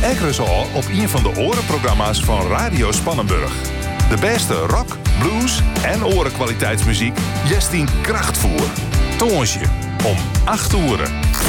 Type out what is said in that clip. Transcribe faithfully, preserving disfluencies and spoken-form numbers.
Ekkeres al op een van de orenprogramma's van Radio Spannenburg. De beste rock, blues en orenkwaliteitsmuziek. Jestien Krachtvoer. Toonsje om acht uur.